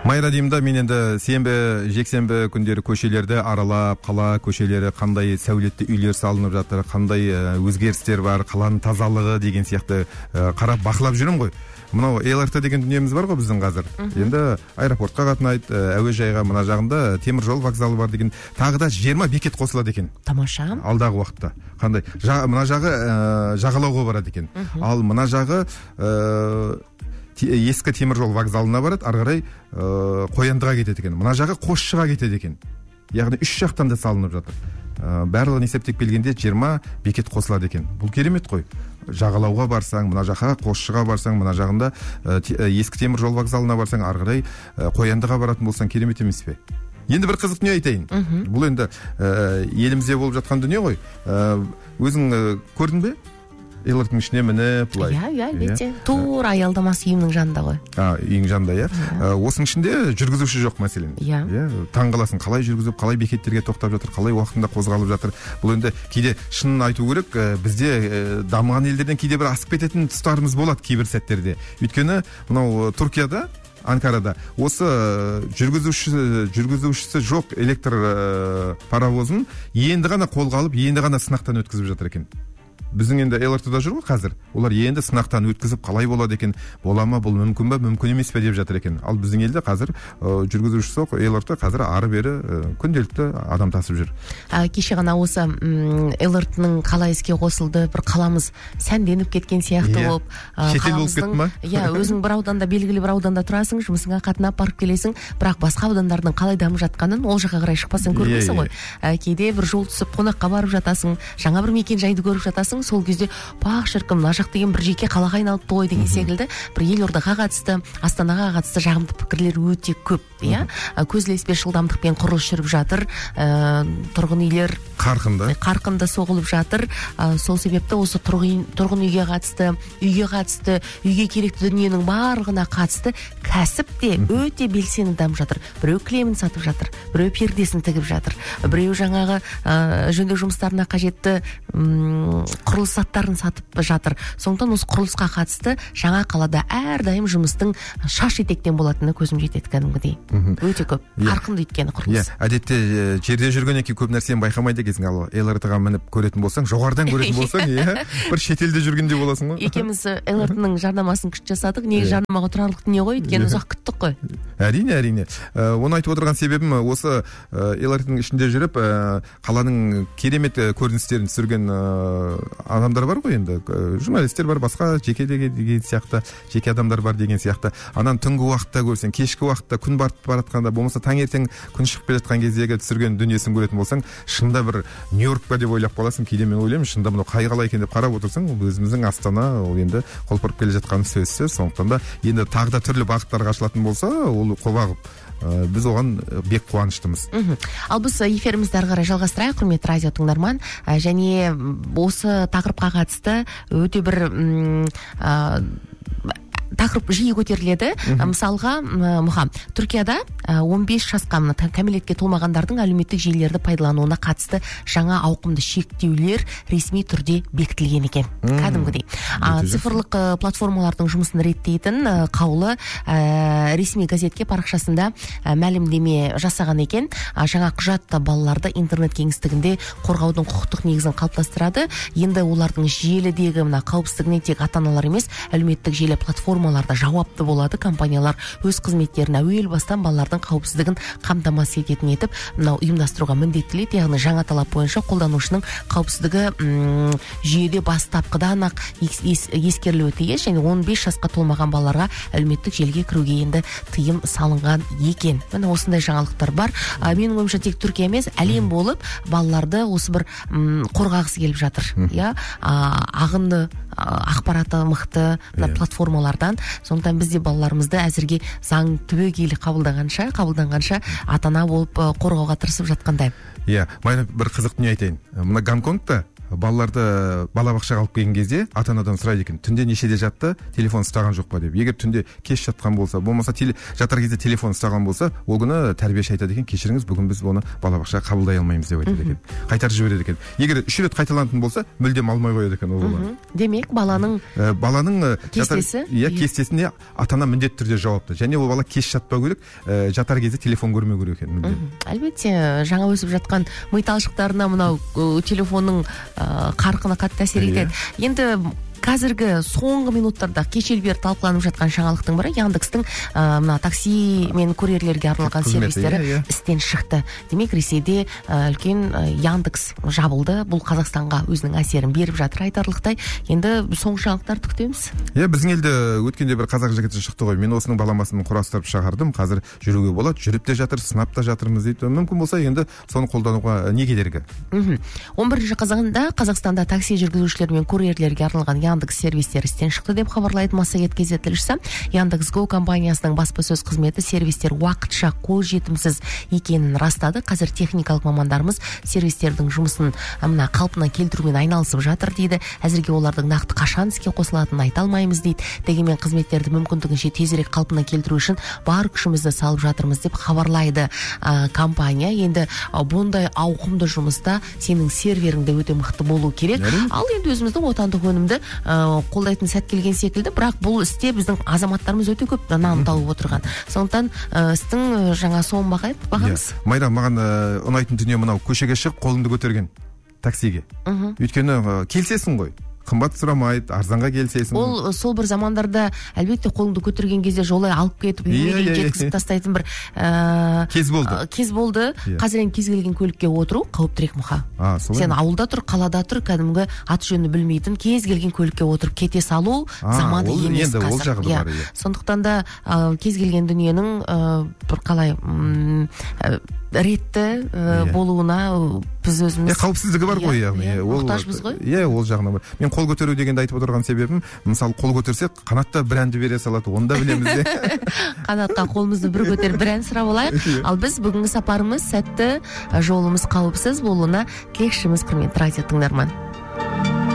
Майра деймін да, мен енді сенбі, жексенбі күндері көшелерді аралап, қала көшелері қандай сәулетті үйлер салынып жатыр, қандай өзгерістер бар, қаланың тазалығы деген сияқты қарап бақылап жүрмін ғой. Мынау ЛРТ деген дүниеміз бар ғой біздің қазір. Енді аэропортқа қатынайды, әуежайға, мына жағында темір жол вокзалы бар деген, тағы да 20 бекет қосылады екен. Тамаша. Алдағы уақытта. Қандай? Мына жағы жағалауға барады екен. Ал мына жағы ескі темір жол вокзалына барады, ары қарай Қояндыға кетеді екен. Мына жағы Қосшыға кетеді екен. Яғни 3 жақтан да салынып жатыр. Барлығын есептеп келгенде 20 бекет қосылады екен. Бұл керемет қой. Жағалауға барсаң, мына жаққа Қосшыға барсаң, мына жағында ескі темір жол вокзалына барсаң, ары қарай Қояндыға баратын болсаң, керемет емес пе? Енді бір қызық дүние айтайын. Бұл енді елімізде болып жатқан дүние ғой. Өзің көрдің бе? ЛРТ-ның ішіне мініп, бұлай. Иә, әлбетте. Тура аялдамасы үйімнің жанында ғой. Үйің жанында, иә. Осының ішінде жүргізуші жоқ мәселен. Иә. Таң қаласың, қалай жүргізіп, қалай бекеттерге тоқтап жатыр, қалай уақытында қозғалып жатыр. Бұл енді кейде шынын айту керек, бізде дамыған елдерден кейде бір асып кететін тұстарымыз болады кейбір сәттерде. Өйткені мынау Түркияда, Анкарада осы жүргізушісі жоқ электр паровозын енді ғана қолға алып, енді ғана сынақтан өткізіп жатыр екен. Біздің енді ЛРТ-да жүр ғой қазір. Олар енді сынақтан өткізіп қалай болады екен, бола ма, бұл мүмкін бе, мүмкін емес пе деп жатыр екен. Ал біздің елде қазір жүргізушісі ЛРТ қазір ары-бері күнделікті адам тасып жүр. Кеше ғана осы ЛРТ-ның қалай іске қосылды, бір қаламыз сәнденіп кеткен сияқты болып. Шетел болып кетті ма? Иә, өзің бір ауданда, белгілі бір ауданда тұрасың, жұмысыңа қатынап барып келесің, бірақ басқа аудандардың қалай дамып жатқанын ол жаққа қарай шықпасаң көрмейсің ғой. Кейде бір жол түсіп қонаққа барып жатасың, жаңа бір мекен жайды көріп жатасың, сол кезде пақ шіркін, мына жақ деген бір жеке қалаға айналыпты ғой деген секілді бір елордаға қатысты, Астанаға қатысты жағымды пікірлер өте көп, иә. Көз ілеспес жылдамдықпен құрылыс жүріп жатыр, тұрғын үйлер қарқынды соғылып жатыр. Сол себепті осы тұрғын үйге қатысты, үйге керекті дүниенің барлығына қатысты кәсіп те өте белсенді дамып жатыр. Біреу кілемін сатып жатыр, біреу пердесін тігіп жатыр, біреу жаңағы жөндеу жұмыстарына қажетті құрылыс заттарын сатып жатыр. Сондықтан осы құрылысқа қатысты жаңа қалада әрдайым жұмыстың шаш етектен болатыны көзім жетеді кәдімгідей. Өте көп. Қарқынды өйткені құрылыс. Әдетте жерде жүргеннен кейін көп нәрсені байқамайды екенсің, ал ЛРТ-ға мініп көретін болсаң, жоғарыдан көретін болсаң, бір шетелде жүргендей боласың ғой. Екеуміз ЛРТ-ның жарнамасын күшті жасадық. Неге жарнамаға тұрарлық дүние ғой, өйткені ұзақ күттік қой. Әрине. Оны айтып отырған себебім осы ЛРТ-ның ішінде жүріп, қаланың керемет көріністерін түсірген адамдар бар ғой, енді журналистер бар, басқа жеке деген сияқты, жеке адамдар бар деген сияқты. Анан түнгі уақытта көрсең, кешкі уақытта күн батып баратқанда, болмаса таңертең күн шығып келе жатқан кездегі түсірген дүниесін көретін болсаң, шында бір Нью-Йорк па деп ойлап қаласың. Кейде мен ойлаймын, шында мынау қай қала екен деп қарап отырсаң, өзіміздің Астана, ол енді қолпырып келе жатқан сөзсіз. Сондықтан да енді тағы да түрлі бағыттарға ашылатын болса, ол қобағып біз оған бек қуаныштымыз. Ал біз эфирімізді ары қарай жалғастырайық, құрметті радио тыңдарман, және осы тақырыпқа қатысты өте бір тақырып жиі көтеріледі. Мысалға, Түркияда 15 жасқа кәмелетке толмағандардың әлеуметтік желілерді пайдалануына қатысты жаңа ауқымды шектеулер ресми түрде бекітілген екен. Кәдімгідей. Цифрлық платформалардың жұмысын реттейтін қаулы ресми газетке парақшасында мәлімдеме жасаған екен. Жаңа құжат балаларды интернет кеңістігінде қорғаудың құқықтық негізін қалыптастырады. Енді олардың желідегі қауіпсіздігіне тек ата-аналар емес, әлеуметтік желі платформаларда жауапты болады. Компаниялар өз қызметтерін әуел бастан балалардың қауіпсіздігін қамтамасыз ететін етіп, ұйымдастыруға міндеттеледі. Яғни жаңа талап бойынша қолданушының қауіпсіздігі жүйеде бастапқыдан ақ ескерілуі тиіс, және 15 жасқа толмаған балаларға әлеуметтік желіге кіруге енді тыйым салынған екен. Міне осындай жаңалықтар бар. Менің ойымша тек Түркия емес, әлем болып балаларды осы бір қорғағысы келіп жатыр. Ағынды ақпараты мықты платформалардан. Сондықтан бізде балаларымызды әзірге заң түбегейлі қабылданғанша ата-ана болып қорғауға тырысып жатқандай. Майра, бір қызық дүние айтайын. Мына Гонконгта балаларды балабақшаға алып келген кезде ата анадан сұрайды екен, түнде нешеде жатты, телефон ұстаған жоқ па деп. Егер түнде кеш жатқан болса, болмаса жатар кезде телефон ұстаған болса, ол күні тәрбиеші айтады екен, кешіріңіз, бүгін біз оны балабақшаға қабылдай алмаймыз деп айтады екен. Қайтарып жібереді екен. Егер 3 рет қайталанатын болса, мүлдем алмай қояды екен ол бала. Демек, баланың кестесі, кестесіне ата ана міндетті түрде жауапты. Және ол бала кеш жатпау керек, жатар кезде телефон көрмеу керек екен. Әлбетте, жаңа өсіп жатқан ми талшықтарына мынау телефонның қарқыны қатты әсер етеді. Енді қазіргі соңғы минуттарда кешел бері талқыланып жатқан жаңалықтың бірі Яндекстің мына такси мен курьерлерге арналған сервистері істен шықты. Демек, Ресейде үлкен Яндекс жабылды. Бұл Қазақстанға өзінің әсерін беріп жатыр айтарлықтай. Енді соңғы жаңалықтарды күтеміз. Біздің елде өткенде бір қазақ жігіті шықты ғой. Мен осының баламасын құрастырып шығардым. Қазір жүруге болады. Жүріп те жатыр, сынап та жатырмыз дейді. Мүмкін болса, енді соны қолдануға не кедергі? 11 қазанда Қазақстанда такси жүргізушілер мен курьерлерге арналған Яндекс сервистер істен шықты деп хабарлайды Массагет кз тілшісі. Яндекс.Го компаниясының баспасөз қызметі сервистер уақытша қолжетімсіз екенін растады. Қазір техникалық мамандарымыз сервистердің жұмысын қалпына келтірумен айналысып жатыр дейді. Әзірге олардың нақты қашан іске қосылатынын айта алмаймыз дейді. Дегенмен қызметтерді мүмкіндігінше тезірек қалпына келтіру үшін бар күшімізді салып жатырмыз деп хабарлайды компания. Енді бұндай ауқымды жұмыста сенің серверіңде өте мықты болу керек. Ал енді өзіміздің отандық өнімді қолдайтын сәт келген секілді, бірақ бұл істе біздің азаматтарымыз өте көп нан тауып отырған. Сондықтан істің жаңа соңын бағамыз. Майра, маған ұнайтын дүние мынау, көшеге шығып қолыңды көтерген таксиге. Өйткені келсесің ғой. Қымбат сұрамайды, арзанға келсесің. Ол сол бір замандарда әлбетте қолыңды көтерген кезде жолай алып кетіп, үйге жеткізіп тастайтын бір кез болды. Қазір кез келген көлікке отыру қауіптірек мұха. Сен ауылда тұр, қалада тұр, кәдімгі аты жөнді білмейтін кез келген көлікке отырып кете салу заманы емес қазір. Сондықтан да кез келген дүниенің бір қалай ретті болуына біз өзіміз қауіпсіздігі бар ғой, яғни мұқтажбыз ғой. Ол жағынан бар. Мен қол көтеру дегенді айтып отырған себебім, мысалы қол көтерсек, қанатта бір әнді бере салады, оны да білеміз де. Қанатқа қолымызды бір көтеріп бір ән сұрап алайық. Ал біз бүгінгі сапарымыз сәтті, жолымыз қауіпсіз болуына тілекшіміз, құрметті радио тыңдарман.